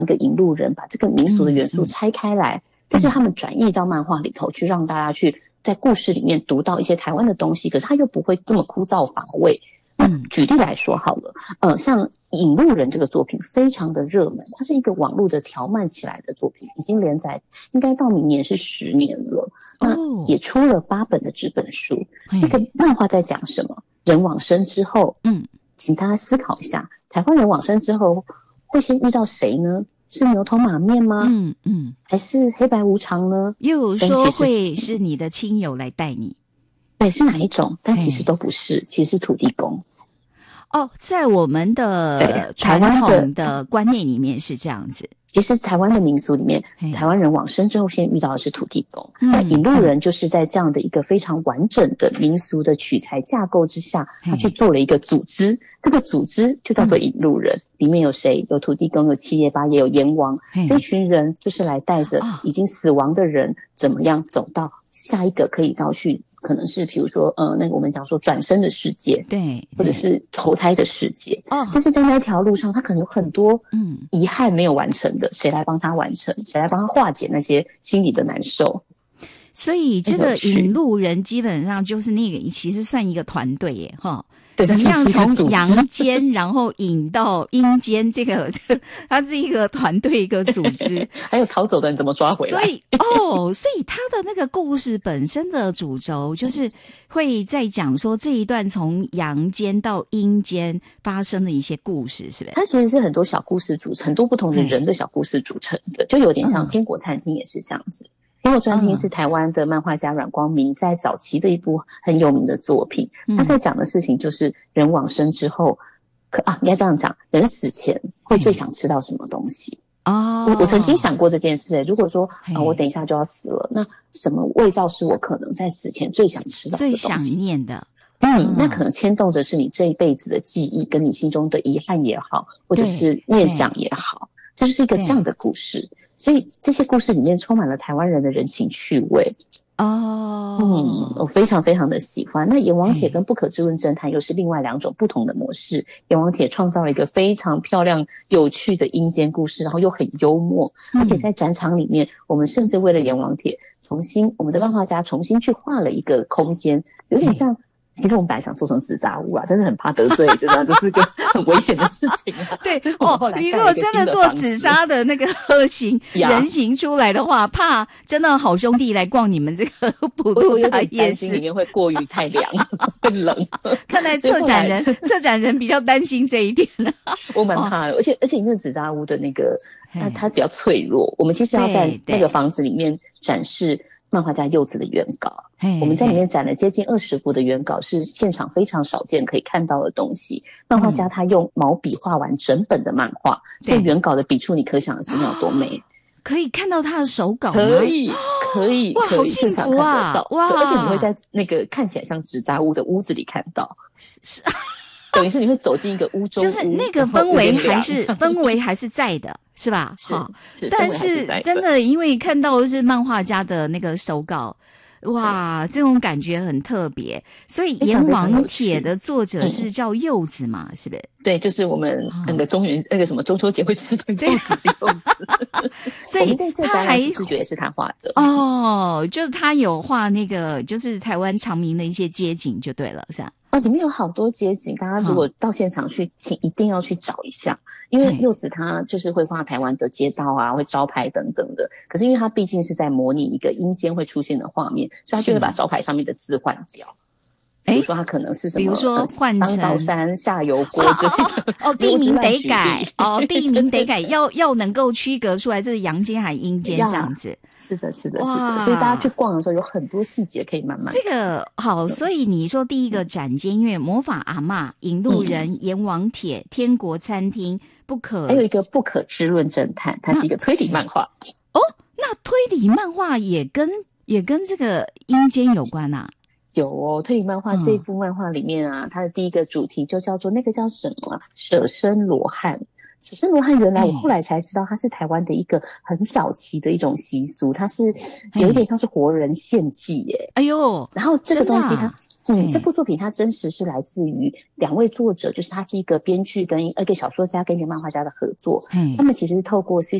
一个引路人把这个民俗的元素拆开来，但是他们转译到漫画里头去，让大家去在故事里面读到一些台湾的东西，可是它又不会这么枯燥乏味。举例来说好了，像引路人这个作品非常的热门，它是一个网络的条漫起来的作品，已经连载应该到明年是10年了，那也出了8本的纸本书。这个漫画在讲什么？人往生之后，请大家思考一下，台湾人往生之后会先遇到谁呢？是牛头马面吗？还是黑白无常呢？ 又说会是你的亲友来带你， 对，是哪一种？但其实都不是，其实是土地公。 在我们的传统的观念里面是这样子。 其实台湾的民俗里面，台湾人往生之后先遇到的是土地公。那引路人就是在这样的一个非常完整的民俗的取材架构之下，他去做了一个组织。这个组织就叫做引路人，里面有谁？有土地公，有七爷八爷，有阎王。这群人就是来带着已经死亡的人，怎么样走到下一个可以到去。可能是比如说那个我们讲说转生的世界， 对， 或者是投胎的世界。但是在那条路上他可能有很多遗憾没有完成的，谁来帮他完成？谁来帮他化解那些心里的难受？ 所以这个引路人基本上就是那个其实算一个团队耶，哈。 怎么样从阳间然后引到阴间，它是一个团队一个组织。 还有逃走的人怎么抓回来？ 所以他的那个故事本身的主轴就是会在讲说这一段从阳间到阴间发生的一些故事，是不是？ 它其实是很多小故事组成，很多不同的人的小故事组成的，就有点像天国餐厅也是这样子。天国餐厅是台湾的漫画家阮光明在早期的一部很有名的作品。他在讲的事情就是人往生之后，应该这样讲，人死前会最想吃到什么东西。我曾经想过这件事，如果说我等一下就要死了，那什么味道是我可能在死前最想吃到的东西？最想念的。 那可能牵动着是你这一辈子的记忆，跟你心中的遗憾也好，或者是念想也好，这就是一个这样的故事。所以这些故事里面充满了台湾人的人情趣味。我非常非常的喜欢。那阎王帖跟不可知论侦探又是另外2种不同的模式。阎王帖创造了一个非常漂亮有趣的阴间故事，然后又很幽默，而且在展场里面我们甚至为了阎王帖我们的漫画家重新去画了一个空间，有点像其实我们本来想做成纸扎屋但是很怕得罪，就这样，这是个很危险的事情对你如果真的做纸扎的那个人形出来的话，怕真的好兄弟来逛你们这个普渡大夜市， 里面会过于太凉，会冷。 看来策展人比较担心这一点。 我蛮怕的，而且因为纸扎屋的那个它比较脆弱，我们其实要在那个房子里面展示漫画家柚子的原稿。我们在里面展了接近20幅的原稿，是现场非常少见可以看到的东西。漫画家他用毛笔画完整本的漫画，所以原稿的笔触你可想而知有多美。 可以看到他的手稿吗？ 可以， 哇，好幸福啊！ 哇，而且你会在那个看起来像纸扎屋的屋子里看到，是等于是你会走进一个屋中， 就是那个氛围还是在的，是吧？好，但是真的因为看到的是漫画家的那个手稿。哇，这种感觉很特别。所以阎王帖的作者是叫柚子嘛，是不是？ 对，就是我们那个中秋节会吃的柚子的柚子。所以我们这次展览视觉也是他画的。 就是他有画那个就是台湾常民的一些街景就对了，是吧？ 里面有好多街景，大家如果到现场去，请一定要去找一下，因为柚子他就是会画台湾的街道会招牌等等的。可是因为他毕竟是在模拟一个阴间会出现的画面，所以他就会把招牌上面的字换掉。比如说他可能是什么， 比如说换成当刀山下油锅之类的。 地名得改地名得改，要能够区隔出来这是阳间还阴间这样子。 是的，所以大家去逛的时候有很多细节可以慢慢这个好。所以你说第一个展间，因为魔法阿嬷、引路人、阎王帖、天国餐厅，还有一个不可知论侦探，它是一个推理漫画。 那推理漫画也跟这个阴间有关啊？ 有推理漫画这一部漫画里面它的第一个主题就叫做那个叫什么舍身罗汉。 手生罗汉原来我后来才知道，它是台湾的一个很早期的一种习俗，它是有一点像是活人献祭耶。 哎呦， 然后这个东西它，这部作品它真实是来自于2位作者，就是他是一个编剧跟一个小说家跟一个漫画家的合作，他们其实是透过